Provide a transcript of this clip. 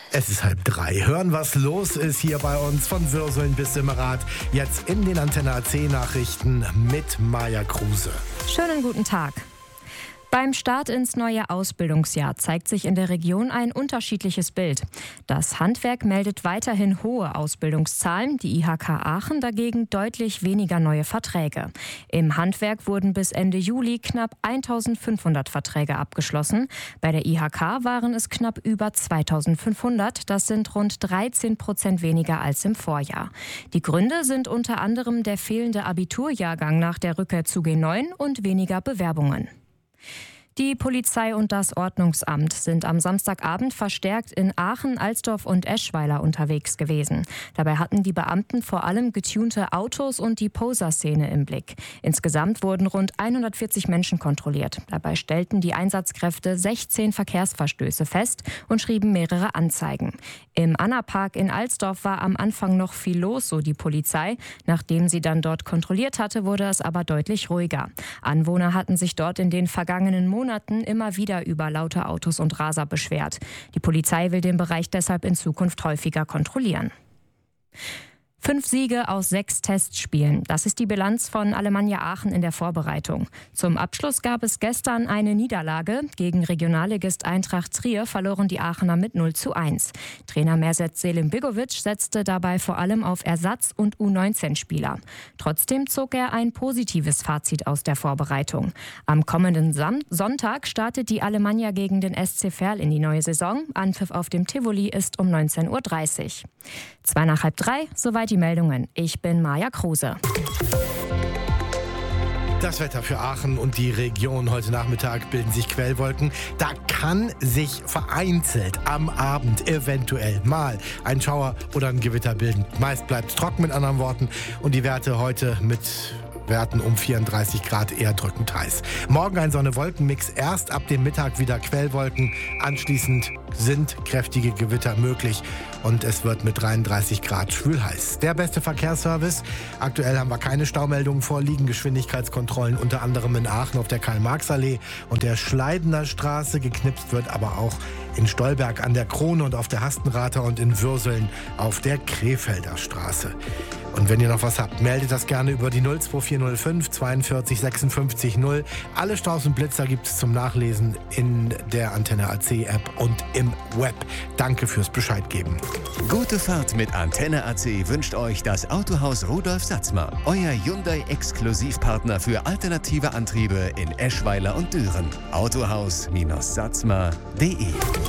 Es ist 2:30. Hören, was los ist hier bei uns von Würseln bis Simmerath. Jetzt in den Antenne AC Nachrichten mit Maja Kruse. Schönen guten Tag. Beim Start ins neue Ausbildungsjahr zeigt sich in der Region ein unterschiedliches Bild. Das Handwerk meldet weiterhin hohe Ausbildungszahlen, die IHK Aachen dagegen deutlich weniger neue Verträge. Im Handwerk wurden bis Ende Juli knapp 1.500 Verträge abgeschlossen. Bei der IHK waren es knapp über 2.500. Das sind rund 13% weniger als im Vorjahr. Die Gründe sind unter anderem der fehlende Abiturjahrgang nach der Rückkehr zu G9 und weniger Bewerbungen. Die Polizei und das Ordnungsamt sind am Samstagabend verstärkt in Aachen, Alsdorf und Eschweiler unterwegs gewesen. Dabei hatten die Beamten vor allem getunte Autos und die Poser-Szene im Blick. Insgesamt wurden rund 140 Menschen kontrolliert. Dabei stellten die Einsatzkräfte 16 Verkehrsverstöße fest und schrieben mehrere Anzeigen. Im Anna-Park in Alsdorf war am Anfang noch viel los, so die Polizei. Nachdem sie dann dort kontrolliert hatte, wurde es aber deutlich ruhiger. Anwohner hatten sich dort in den vergangenen Monaten immer wieder über laute Autos und Raser beschwert. Die Polizei will den Bereich deshalb in Zukunft häufiger kontrollieren. 5 Siege aus 6 Testspielen. Das ist die Bilanz von Alemannia Aachen in der Vorbereitung. Zum Abschluss gab es gestern eine Niederlage. Gegen Regionalligist Eintracht Trier verloren die Aachener mit 0:1. Trainer Merzet Selim-Begovic setzte dabei vor allem auf Ersatz- und U19-Spieler. Trotzdem zog er ein positives Fazit aus der Vorbereitung. Am kommenden Sonntag startet die Alemannia gegen den SC Verl in die neue Saison. Anpfiff auf dem Tivoli ist um 19:30 Uhr. 2:30, soweit die Meldungen. Ich bin Maja Kruse. Das Wetter für Aachen und die Region. Heute Nachmittag bilden sich Quellwolken. Da kann sich vereinzelt am Abend eventuell mal ein Schauer oder ein Gewitter bilden. Meist bleibt es trocken, mit anderen Worten. Und die Werte heute mit Werten um 34 Grad eher drückend heiß. Morgen ein Sonne-Wolken-Mix. Erst ab dem Mittag wieder Quellwolken. Anschließend sind kräftige Gewitter möglich. Und es wird mit 33 Grad schwül heiß. Der beste Verkehrsservice. Aktuell haben wir keine Staumeldungen vorliegen. Geschwindigkeitskontrollen unter anderem in Aachen auf der Karl-Marx-Allee und der Schleidener Straße. Geknipst wird aber auch in Stolberg an der Krone und auf der Hastenrather und in Würseln auf der Krefelder Straße. Und wenn ihr noch was habt, meldet das gerne über die 02405 42 56 0. Alle Staus und Blitzer gibt es zum Nachlesen in der Antenne AC App und im Web. Danke fürs Bescheid geben. Gute Fahrt mit Antenne AC wünscht euch das Autohaus Rudolf Satzmer. Euer Hyundai-Exklusivpartner für alternative Antriebe in Eschweiler und Düren. Autohaus-satzmer.de